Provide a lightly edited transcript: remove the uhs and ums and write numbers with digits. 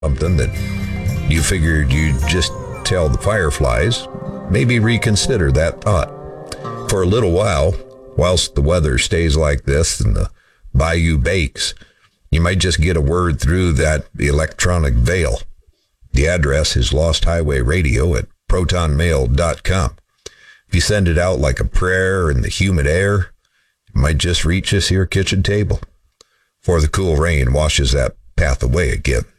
something that you figured you'd just tell the fireflies, maybe reconsider that thought. For a little while, whilst the weather stays like this and the bayou bakes, you might just get a word through that electronic veil. The address is Lost Highway Radio at protonmail.com. If you send it out like a prayer in the humid air, it might just reach us your kitchen table before the cool rain washes that path away again.